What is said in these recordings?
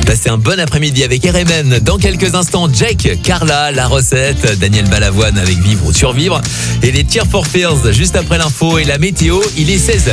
Passez un bon après-midi avec RMN. Dans quelques instants, Jake, Carla, la recette, Daniel Balavoine avec Vivre ou Survivre et les Tears for Fears juste après l'info et la météo, il est 16h.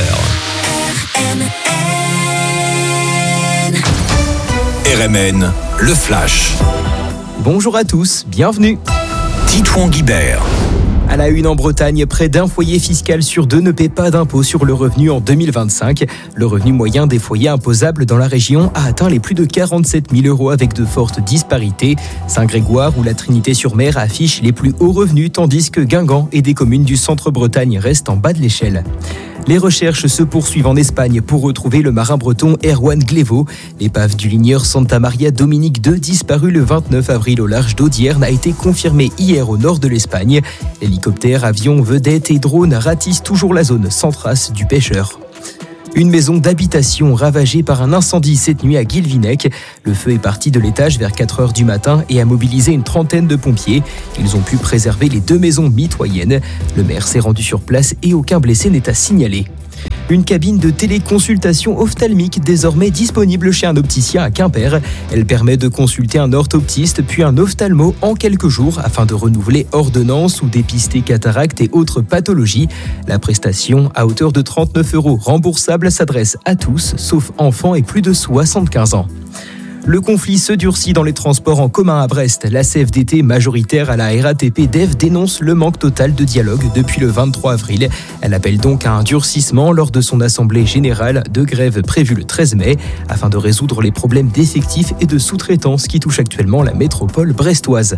RMN, le Flash. Bonjour à tous, bienvenue. Titouan Guibert. À la une en Bretagne, près d'un foyer fiscal sur deux ne paie pas d'impôt sur le revenu en 2025. Le revenu moyen des foyers imposables dans la région a atteint les plus de 47 000 € avec de fortes disparités. Saint-Grégoire ou la Trinité-sur-Mer affichent les plus hauts revenus, tandis que Guingamp et des communes du centre-Bretagne restent en bas de l'échelle. Les recherches se poursuivent en Espagne pour retrouver le marin breton Erwan Glevo. L'épave du ligneur Santa Maria Dominique II, disparu le 29 avril au large d'Audierne, a été confirmée hier au nord de l'Espagne. Hélicoptères, avions, vedettes et drones ratissent toujours la zone sans trace du pêcheur. Une maison d'habitation ravagée par un incendie cette nuit à Guilvinec. Le feu est parti de l'étage vers 4h du matin et a mobilisé une trentaine de pompiers. Ils ont pu préserver les deux maisons mitoyennes. Le maire s'est rendu sur place et aucun blessé n'est à signaler. Une cabine de téléconsultation ophtalmique désormais disponible chez un opticien à Quimper. Elle permet de consulter un orthoptiste puis un ophtalmo en quelques jours afin de renouveler ordonnances ou dépister cataractes et autres pathologies. La prestation, à hauteur de 39 € remboursable, s'adresse à tous, sauf enfants et plus de 75 ans. Le conflit se durcit dans les transports en commun à Brest. La CFDT, majoritaire à la RATP d'Ève, dénonce le manque total de dialogue depuis le 23 avril. Elle appelle donc à un durcissement lors de son assemblée générale de grève prévue le 13 mai afin de résoudre les problèmes d'effectifs et de sous-traitance qui touchent actuellement la métropole brestoise.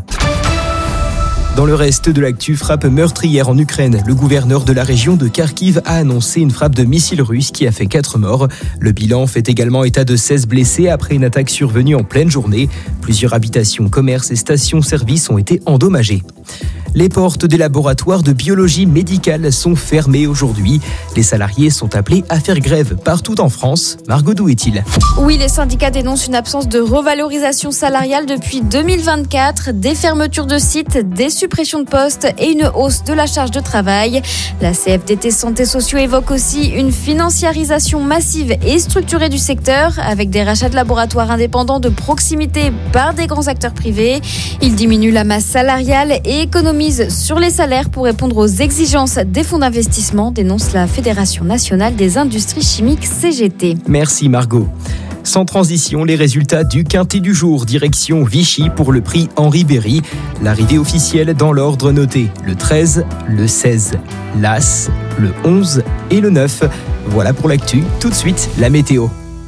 Dans le reste de l'actu, frappe meurtrière en Ukraine. Le gouverneur de la région de Kharkiv a annoncé une frappe de missiles russes qui a fait 4 morts. Le bilan fait également état de 16 blessés après une attaque survenue en pleine journée. Plusieurs habitations, commerces et stations-service ont été endommagées. Les portes des laboratoires de biologie médicale sont fermées aujourd'hui. Les salariés sont appelés à faire grève partout en France. Margot, d'où est-il ? Oui, les syndicats dénoncent une absence de revalorisation salariale depuis 2024, des fermetures de sites, des suppressions de postes et une hausse de la charge de travail. La CFDT Santé Sociaux évoque aussi une financiarisation massive et structurée du secteur avec des rachats de laboratoires indépendants de proximité par des grands acteurs privés. Ils diminuent la masse salariale et économisent sur les salaires pour répondre aux exigences des fonds d'investissement, dénonce la Fédération nationale des industries chimiques CGT. Merci Margot. Sans transition, les résultats du quintet du jour, direction Vichy pour le prix Henri Berry. L'arrivée officielle dans l'ordre noté, le 13, le 16, l'As, le 11 et le 9. Voilà pour l'actu, tout de suite la météo.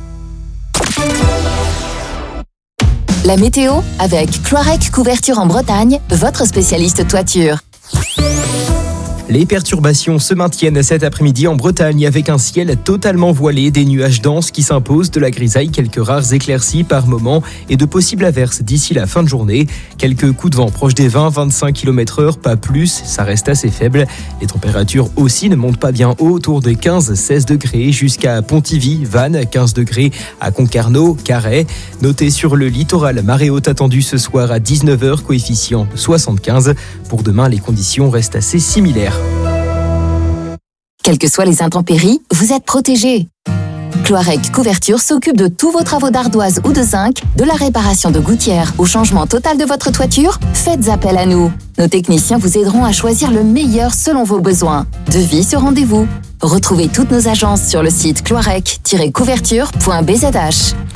La météo avec Cloirec Couverture en Bretagne, votre spécialiste toiture. Les perturbations se maintiennent cet après-midi en Bretagne avec un ciel totalement voilé, des nuages denses qui s'imposent, de la grisaille, quelques rares éclaircies par moment et de possibles averses d'ici la fin de journée. Quelques coups de vent proches des 20-25 km/h, pas plus, ça reste assez faible. Les températures aussi ne montent pas bien haut, autour de 15-16 degrés jusqu'à Pontivy, Vannes, 15 degrés à Concarneau, Carhaix. Notez sur le littoral, marée haute attendue ce soir à 19h, coefficient 75. Pour demain, les conditions restent assez similaires. Quelles que soient les intempéries, vous êtes protégés. Cloirec Couverture s'occupe de tous vos travaux d'ardoise ou de zinc, de la réparation de gouttières au changement total de votre toiture. Faites appel à nous. Nos techniciens vous aideront à choisir le meilleur selon vos besoins. Devis sur rendez-vous. Retrouvez toutes nos agences sur le site cloirec-couverture.bzh.